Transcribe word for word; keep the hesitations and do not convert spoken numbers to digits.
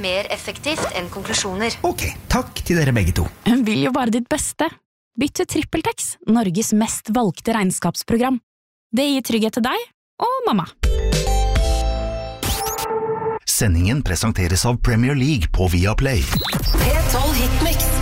mer effektivt enn konklusjoner. Ok, takk til dere begge to. Hun vil jo bare ditt beste. Bytt til TrippelTex, Norges mest valgte regnskapsprogram. Det gir trygghet til deg og mamma. Sendingen presenteres av Premier League på Viaplay. P tolv Hitmix.